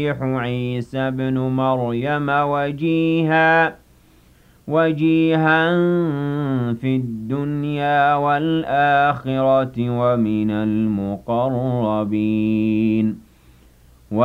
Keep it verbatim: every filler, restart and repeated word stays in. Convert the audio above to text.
عيسى ابن مريم وجيها وجيها في الدنيا والآخرة ومن المقربين